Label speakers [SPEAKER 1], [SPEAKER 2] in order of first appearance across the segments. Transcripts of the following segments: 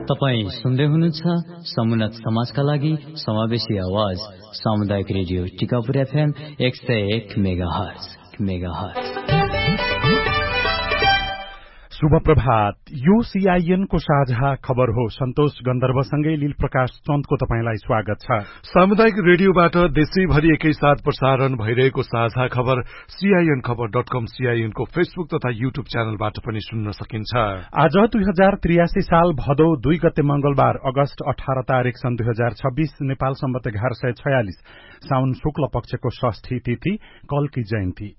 [SPEAKER 1] तपाईं सुन्दै हुनुहुन्छ समुन्नत समाजका लागि समावेशी आवाज सामुदायिक रेडियो टिकापुर FM 101 मेगाहर्ज।
[SPEAKER 2] शुभ प्रभात। यो सीआईएन को साझा खबर हो। सन्तोष गन्धर्वसँगै लील प्रकाश चन्दको तपाईंलाई स्वागत छ।
[SPEAKER 3] सामुदायिक रेडियोबाट देशैभरि एकैसाथ प्रसारण भइरहेको साझा खबर सीआईएन खबर.com, सीआईएन को फेसबुक तथा युट्युब च्यानलबाट पनि सुन्न सकिन्छ।
[SPEAKER 2] आज 2083 साल भदौ 2 गते मंगलबार अगस्त 18 तारिक सन् 2026 नेपाल सम्वत 1146 साउन शुक्ल पक्षको षष्ठी तिथि कल्की जयन्ती।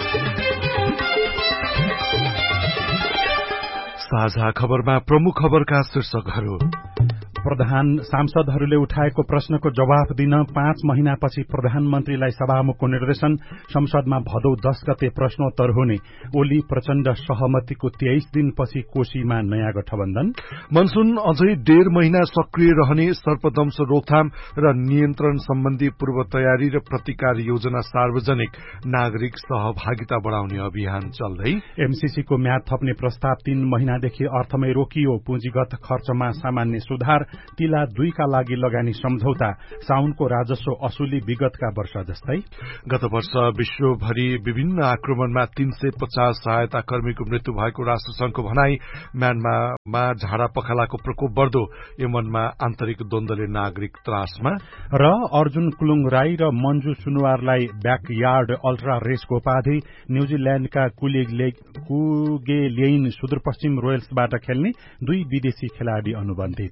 [SPEAKER 3] साझा खबरमा प्रमुख खबरका शीर्षकहरू।
[SPEAKER 2] सांसदहरूले उठाएको प्रश्नको जवाफ दिन 5 महिनापछि प्रधानमन्त्रीलाई सभामुखको निर्देशन। संसदमा भदौ 10 गते प्रश्नोत्तर हुने। ओली प्रचण्ड सहमतिको 23 दिनपछि कोशीमा नयाँ गठबन्धन।
[SPEAKER 3] मनसून अझै 1.5 महिना सक्रिय रहने। सर्पदंश रोकथाम र नियन्त्रण सम्बन्धी पूर्व तयारी र प्रतिकार योजना सार्वजनिक। नागरिक सहभागिता बढ़ाउने अभियान चल्दै।
[SPEAKER 2] एमसीसी को म्याद थप्ने प्रस्ताव 3 महिनादेखि अर्थमै रोकियो। पुँजीगत खर्चमा सामान्य सुधार। तिला 2 का लागि लगानी सम्झौता। साउनको राजस्व असुली विगतका वर्ष जस्तै।
[SPEAKER 3] गत वर्ष विश्वभरि विभिन्न आक्रमणमा 350 सहायता कर्मीको मृत्यु भएको राष्ट्रसंघको भनाई। म्यानमारमा झाडा पखालाको प्रकोप बढ्दो। यमनमा आन्तरिक द्वन्द्वले नागरिक त्रासमा।
[SPEAKER 2] र अर्जुन कुलुङ राई र मन्जु सुनवारलाई ब्याकयार्ड अल्ट्रा रेसको उपाधि। न्यूजील्याण्डका कुगेलेइन सुदूरपश्चिम रोयल्सबाट खेल्ने 2 विदेशी खेलाड़ी अनुबन्धित।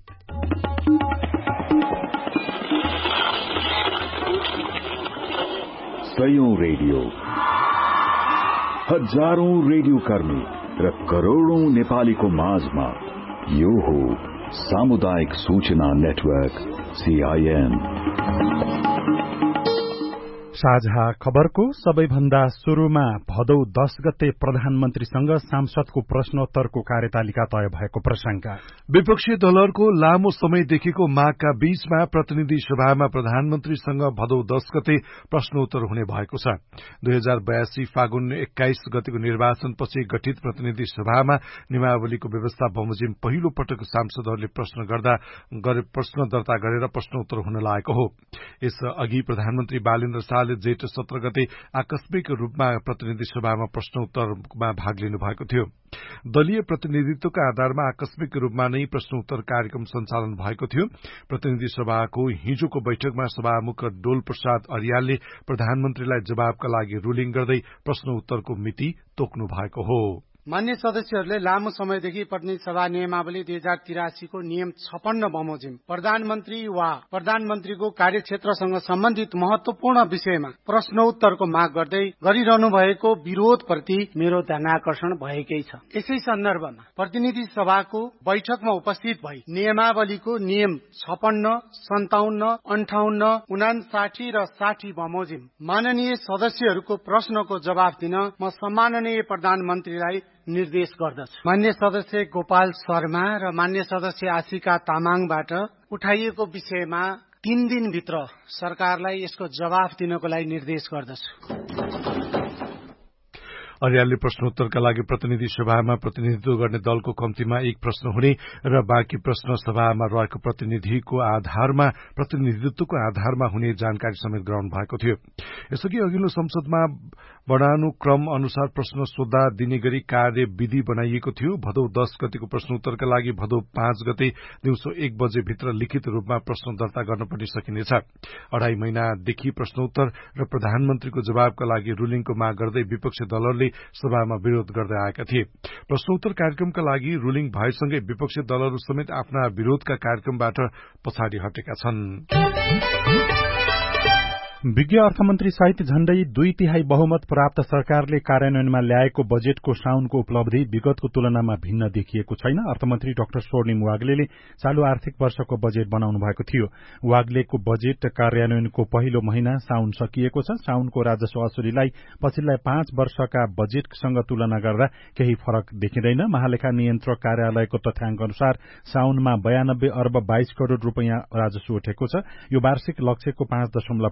[SPEAKER 4] सयौं रेडियो, हजारौं रेडियो कर्मी र करोड़ौं नेपालीको माझमा यो हो सामुदायिक सूचना नेटवर्क सीआईएन।
[SPEAKER 2] साझा खबरको सबैभन्दा शुरूमा भदौ 10 गते प्रधानमन्त्रीसँग सांसदको प्रश्नोत्तरको कार्यतालिका तय भएको प्रसंग।
[SPEAKER 3] विपक्षी दलहरूको लामो समयदेखिको मागका बीचमा प्रतिनिधि सभामा प्रधानमन्त्रीसँग भदौ 10 गते प्रश्नोत्तर हुने भएको छ। 2082 फागुन 21 गतेको निर्वाचनपछि गठित प्रतिनिधि सभामा नियमावलीको व्यवस्था बमोजिम पहिलो पटक सांसदहरूले प्रश्न दर्ता गरेर प्रश्नोत्तर हुन लागेको हो। यस अघि प्रधानमन्त्री बालेन्द्र शाहले जेठ 17 गते आकस्मिक रूपमा प्रतिनिधि सभामा प्रश्नोत्तरमा भाग लिनु भएको थियो। दलीय प्रतिनिधित्वका आधारमा आकस्मिक रूपमा नै प्रश्नोत्तर कार्यक्रम सञ्चालन भएको थियो। प्रतिनिधि सभाको हिजोको बैठकमा सभामुख डोल प्रसाद अर्यालले प्रधानमन्त्रीलाई जवाबका लागि रुलिङ गर्दै प्रश्नोत्तरको मिति तोक्नु भएको हो।
[SPEAKER 5] मान्य सदस्यहरूले लामो समयदेखि प्रतिनिधि सभा नियमावली 2083 को नियम 56 बमोजिम प्रधानमन्त्री वा प्रधानमन्त्रीको कार्यक्षेत्रसँग सम्बन्धित महत्वपूर्ण विषयमा प्रश्नोत्तरको माग गर्दै गरिरहनु भएको विरोधप्रति मेरो ध्यानाकर्षण भएकै छ। यसै सन्दर्भमा प्रतिनिधि सभाको बैठकमा उपस्थित भई नियमावलीको नियम 56, 57, 58, 59 र 60 बमोजिम माननीय सदस्यहरूको प्रश्नको जवाफ दिन म सम्माननीय प्रधानमन्त्रीलाई निर्देश गर्दछु। मान्य सदस्य गोपाल शर्मा र मान्य सदस्य आशिका तामाङबाट उठाइएको विषयमा 3 दिनभित्र सरकारलाई यसको जवाफ दिनको लागि निर्देश गर्दछु।
[SPEAKER 3] अर्यालले प्रश्नोत्तरका लागि प्रतिनिधि सभामा प्रतिनिधित्व गर्ने दलको कम्तीमा 1 प्रश्न हुने र बाँकी प्रश्न सभामा रहेको प्रतिनिधित्वको आधारमा हुने जानकारी समेत गराउनु भएको थियो। यसअघि अघिल्लो संसदमा वर्णानुक्रम अनुसार प्रश्न सोध्दा दिने गरी कार्यविधि बनाइएको थियो। भदौ 10 गतेको प्रश्नोत्तरका लागि भदौ 5 गते दिउँसो 1 बजे भित्र लिखित रूपमा प्रश्न दर्ता गर्न पनि सकिनेछ। 2.5 महिनादेखि प्रश्नोत्तर र प्रधानमन्त्रीको जवाबका लागि रुलिङको माग गर्दै विपक्षी दलहरूले सभामा विरोध गर्दै आएका थिए। प्रश्नोत्तर कार्यक्रमका लागि रुलिङ भएसँगै विपक्षी दलहरू समेत आफ्ना विरोधका कार्यक्रमबाट पछाडि हटेका छन्।
[SPEAKER 2] विज्ञ अर्थमन्त्री सहित झण्डै 2/3 बहुमत प्राप्त सरकारले कार्यान्वयनमा ल्याएको बजेटको साउनको उपलब्धि विगतको तुलनामा भिन्न देखिएको छैन। अर्थमन्त्री डाक्टर स्वर्णिम वाग्लेले चालू आर्थिक वर्षको बजेट बनाउनु भएको थियो। वाग्लेको बजेट कार्यान्वयनको पहिलो महिना साउन सकिएको छ। साउनको राजस्व असुलीलाई पछिल्ला 5 वर्षका बजेटसँग तुलना गर्दा केही फरक देखिँदैन। महालेखा नियन्त्रक कार्यालयको तथ्याङ्क अनुसार साउनमा 92 अर्ब 22 करोड़ रूपैयाँ राजस्व उठेको छ। यो वार्षिक लक्ष्यको 5.84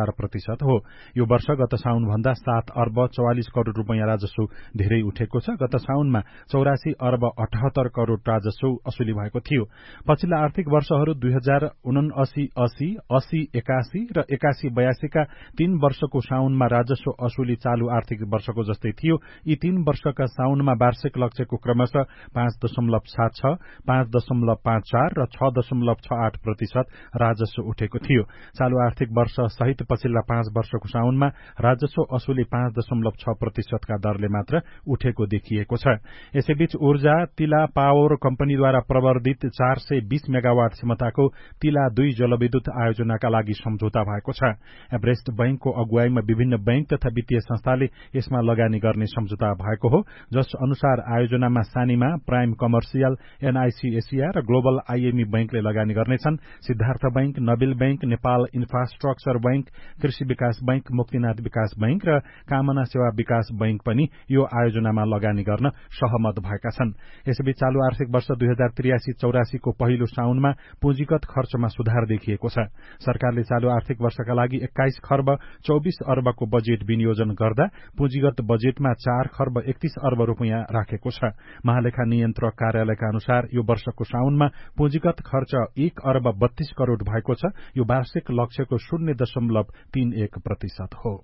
[SPEAKER 2] 18% हो। यो वर्ष गत साउनभन्दा 7 अर्ब 44 करोड़ रुपैयाँ राजस्व धेरै उठेको छ। गत साउनमा 84 अर्ब 78 करोड़ राजस्व असुली भएको थियो। पछिल्ला आर्थिक वर्षहरू 2079-80, 80-81 र 81-82 का 3 वर्षको साउनमा राजस्व असुली चालू आर्थिक वर्षको जस्तै थियो। यी 3 वर्षका साउनमा वार्षिक लक्ष्यको क्रमशः 5.76, 5.54 र 6.68% राजस्व उठेको थियो। चालू आर्थिक वर्ष सहित पछिल्ला 5 वर्षको साउनमा राजस्व असुली 5.6% का दरले मात्र उठेको देखिएको छ। यसैबीच ऊर्जा तिला पावर कम्पनीद्वारा प्रवर्धित 420 मेगावाट क्षमताको तिला 2 जलविद्युत आयोजनाका लागि सम्झौता भएको छ। एभरेस्ट बैंकको अगुवाईमा विभिन्न बैंक तथा वित्तीय संस्थाले यसमा लगानी गर्ने सम्झौता भएको हो। जस अनुसार आयोजनामा Sanima, prime commercial, NIC Asia र ग्लोबल आईएमई बैंकले लगानी गर्नेछन्। Siddhartha bank, Nabil bank, Nepal infrastructure bank, कृषि विकास बैंक, मुक्तिनाथ विकास बैंक र कामना सेवा विकास बैंक पनि यो आयोजनामा लगानी गर्न सहमत भएका छन्। यसैबीच चालू आर्थिक वर्ष 2083-84 को पहिलो साउनमा पुँजीगत खर्चमा सुधार देखिएको छ। सरकारले चालू आर्थिक वर्षका लागि 21 खर्ब 24 अर्बको बजेट विनियोजन गर्दा पुँजीगत बजेटमा 4 खर्ब 31 अर्ब रुपैयाँ राखेको छ। महालेखा नियन्त्रक कार्यालयका अनुसार यो वर्षको साउनमा पुँजीगत खर्च 1 अर्ब 32 करोड़ भएको छ। यो वार्षिक लक्ष्यको 0.31% हो।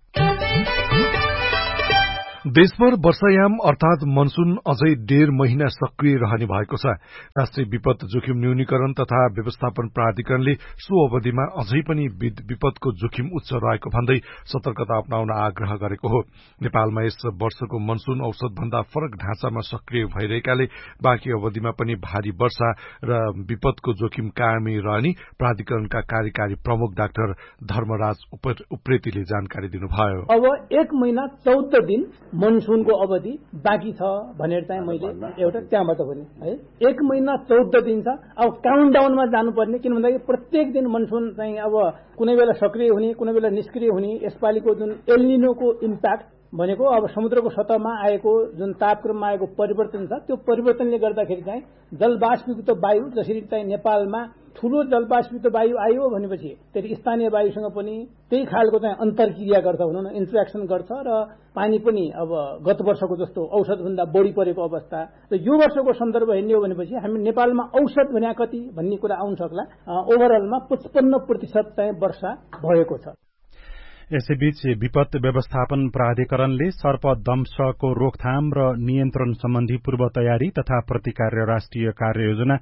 [SPEAKER 3] देशभर वर्षायाम अर्थात मनसून अझै 1.5 महिना सक्रिय रहने भएको छ। राष्ट्रिय विपद जोखिम न्यूनीकरण तथा व्यवस्थापन प्राधिकरणले सो अवधिमा अझै पनि विपदको जोखिम उच्च रहेको भन्दै सतर्कता अपनाउन आग्रह गरेको हो। नेपालमा यस वर्षको मनसून औसतभन्दा फरक ढाँचामा सक्रिय भइरहेकाले बाँकी अवधिमा पनि भारी वर्षा र विपदको जोखिम कायमै रहने प्राधिकरणका कार्यकारी प्रमुख डाक्टर धर्मराज उप्रेतीले जानकारी दिनुभयो।
[SPEAKER 6] अब 1 महिना 14 दिन मनसूनको अवधि बाँकी छ भनेर चाहिँ मैले एउटा त्यहाँबाट भने है 1 महिना 14 दिन छ। अब काउन्टडाउनमा जानुपर्ने, किन भन्दाखेरि प्रत्येक दिन मनसून चाहिँ अब कुनै बेला सक्रिय हुने, कुनै बेला निष्क्रिय हुने। यसपालिको जुन एल्निनोको इम्प्याक्ट भनेको अब समुद्रको सतहमा आएको जुन तापक्रममा आएको परिवर्तन छ, त्यो परिवर्तनले गर्दाखेरि चाहिँ जलवाष्पीकृत वायु जसरी चाहिँ नेपालमा ठूलो जलवाष्पीकृत वायु आयो भनेपछि त्यसले स्थानीय वायुसँग पनि त्यही खालको चाहिँ अन्तर्क्रिया गर्छ, भनौँ न इन्टरेक्सन गर्छ र पानी पनि अब गत वर्षको जस्तो औसतभन्दा बढी परेको अवस्था र यो वर्षको सन्दर्भ हेर्ने हो भनेपछि हामी नेपालमा औसत भने कति भन्ने कुरा आउन सक्ला। ओभरअलमा 55% चाहिँ वर्षा भएको छ।
[SPEAKER 2] यसैबीच विपद व्यवस्थापन प्राधिकरणले सर्पदंशको रोकथाम र नियन्त्रण सम्बन्धी पूर्व तयारी तथा प्रतिकार राष्ट्रिय कार्ययोजना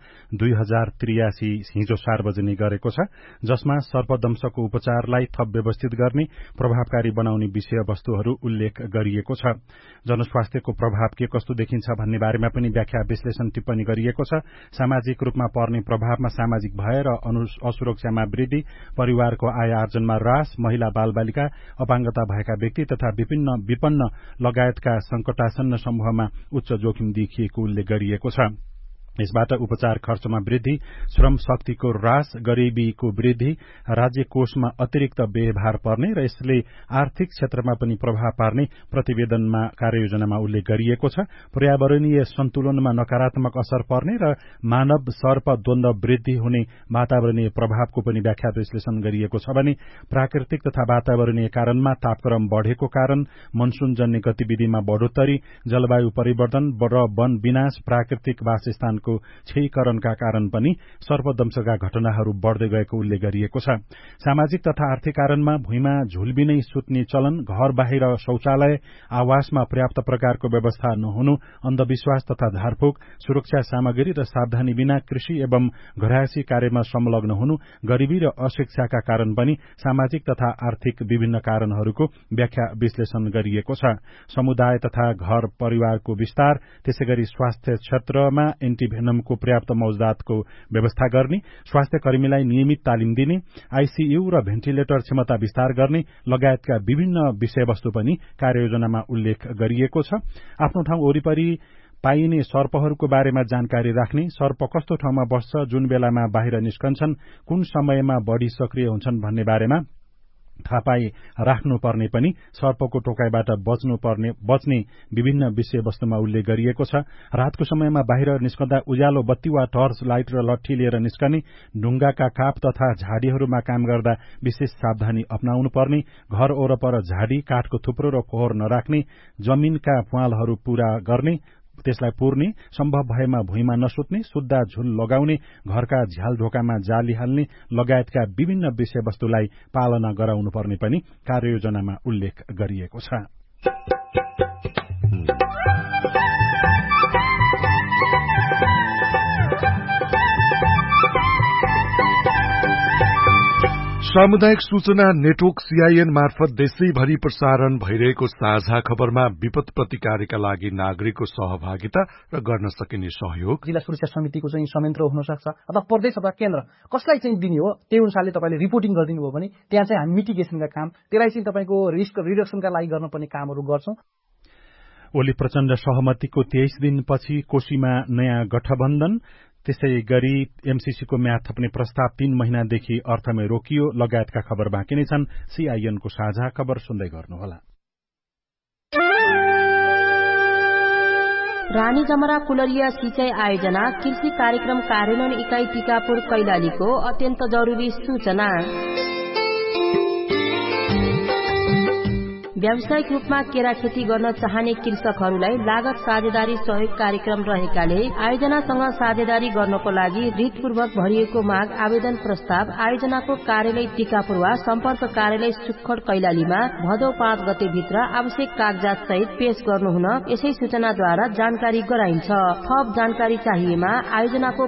[SPEAKER 2] 2083 हिजो सार्वजनिक गरेको छ, जसमा सर्पदंशको उपचारलाई थप व्यवस्थित गर्ने, प्रभावकारी बनाउने विषयवस्तुहरू उल्लेख गरिएको छ। जनस्वास्थ्यको प्रभाव के कस्तो देखिन्छ भन्ने बारेमा पनि व्याख्या विश्लेषण टिप्पणी गरिएको छ। सामाजिक रूपमा पर्ने प्रभावमा सामाजिक भय र असुरक्षामा वृद्धि, परिवारको आय आर्जनमा ह्रास, महिला बालबालिका, अपाङ्गता भएका व्यक्ति तथा विपन्न लगायतका संकटासन्न समूहमा उच्च जोखिम देखिएको उल्लेख गरिएको छ। यसबाट उपचार खर्चमा वृद्धि, श्रम शक्तिको ह्रास, गरीबीको वृद्धि, राज्य कोषमा अतिरिक्त व्ययभार पर्ने र यसले आर्थिक क्षेत्रमा पनि प्रभाव पार्ने प्रतिवेदनमा कार्ययोजनामा उल्लेख गरिएको छ। पर्यावरणीय सन्तुलनमा नकारात्मक असर पर्ने र मानव सर्प द्वन्द्व वृद्धि हुने वातावरणीय प्रभावको पनि व्याख्या विश्लेषण गरिएको छ भने प्राकृतिक तथा वातावरणीय कारणमा तापक्रम बढ़ेको कारण, मनसूनजन्य गतिविधिमा बढ़ोत्तरी, जलवायु परिवर्तन र वन विनाश, प्राकृतिक वासस्थानको क्षयीकरणका कारण पनि सर्पदंशका घटनाहरू बढ़दै गएको उल्लेख गरिएको छ। सामाजिक तथा आर्थिक कारणमा भुइँमा झुलबिनै सुत्ने चलन, घर बाहिर शौचालय, आवासमा पर्याप्त प्रकारको व्यवस्था नहुनु, अन्धविश्वास तथा झारफूक, सुरक्षा सामग्री र सावधानी बिना कृषि एवं घरायसी कार्यमा संलग्न हुनु, गरीबी र अशिक्षाका कारण पनि सामाजिक तथा आर्थिक विभिन्न कारणहरूको व्याख्या विश्लेषण गरिएको छ। समुदाय तथा घर परिवारको विस्तार, त्यसैगरी स्वास्थ्य क्षेत्रमा एन्टिभेनमको पर्याप्त मौजदातको व्यवस्था गर्ने, स्वास्थ्य कर्मीलाई नियमित तालिम दिने, आईसीयू र भेन्टिलेटर क्षमता विस्तार गर्ने लगायतका विभिन्न विषयवस्तु पनि कार्ययोजनामा उल्लेख गरिएको छ। आफ्नो ठाउँ वरिपरि पाइने सर्पहरूको बारेमा जानकारी राख्ने, सर्प कस्तो ठाउँमा बस्छ, जुन बेलामा बाहिर निस्कन्छन्, कुन समयमा बढ़ी सक्रिय हुन्छन् भन्ने बारेमा थाहा पाई राख्नुपर्ने पनि सर्पको टोकाइबाट बच्ने विभिन्न विषयवस्तुमा उल्लेख गरिएको छ। रातको समयमा बाहिर निस्कँदा उज्यालो बत्ती वा टर्च लाइट र लट्ठी लिएर निस्कने, ढुङ्गाका काप तथा झाडीहरूमा काम गर्दा विशेष सावधानी अपनाउनु पर्ने, घर वरपर झाडी, काठको थुप्रो र फोहोर नराख्ने, जमिनका प्वालहरू पूरा गर्ने, त्यसलाई पुर्ने, सम्भव भएमा भुइँमा नसुत्ने, सुत्दा झुल लगाउने, घरका झ्याल ढोकामा जाली हाल्ने लगायतका विभिन्न विषयवस्तुलाई पालना गराउनु पर्ने पनि कार्ययोजनामा उल्लेख गरिएको छ।
[SPEAKER 3] सामुदायिक सूचना नेटवर्क सीआईएन मार्फत देशैभरि प्रसारण भइरहेको साझा खबरमा विपद प्रतिकारका लागि नागरिकको सहभागिता र गर्न सकिने सहयोग,
[SPEAKER 7] जिल्ला सुरक्षा समितिको चाहिँ संयन्त्र हुन सक्छ अथवा प्रदेश अथवा केन्द्र कसलाई चाहिँ दिने हो त्यही अनुसारले तपाईले रिपोर्टिङ गरिदिनु भयो भने त्यहाँ चाहिँ हामी मिटिगेसनका काम, त्यसलाई चाहिँ तपाईको रिस्क रिडक्सनका लागि गर्नुपर्ने कामहरू गर्छौं।
[SPEAKER 2] ओली प्रचण्ड सहमतिको 23 दिनपछि कोशीमा नयाँ गठबन्धन, त्यसै गरी एमसीसीको म्याद थप्ने प्रस्ताव 3 महिनादेखि अर्थमै रोकियो लगायतका खबर बाँकी नै छन्। सीआईएनको साझा खबर सुन्दै गर्नुहोला।
[SPEAKER 8] रानी जमरा कुलरिया सिंचाई आयोजना कृषि कार्यक्रम कार्यान्वयन इकाई टीकापुर कैलालीको अत्यन्त जरुरी सूचना। व्यावसायिक रूपमा केरा खेती गर्न चाहने कृषकहरूलाई लागत साझेदारी सहयोग कार्यक्रम रहेकाले आयोजनासँग साझेदारी गर्नको लागि रीतपूर्वक भरिएको माग आवेदन प्रस्ताव आयोजनाको कार्यालय टीकापुर वा सम्पर्क कार्यालय सुखड कैलालीमा भदौ 5 गते भित्र आवश्यक कागजात सहित पेश गर्नुहुन यसै सूचनाद्वारा जानकारी गराइन्छ। थप जानकारी चाहिएमा आयोजनाको